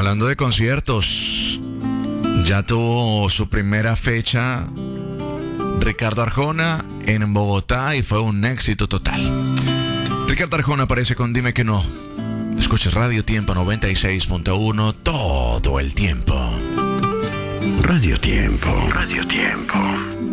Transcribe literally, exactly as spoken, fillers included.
Hablando de conciertos, ya tuvo su primera fecha Ricardo Arjona en Bogotá y fue un éxito total. Ricardo Arjona aparece con Dime que no. Escuchas Radio Tiempo noventa y seis punto uno todo el tiempo. Radio Tiempo, Radio Tiempo.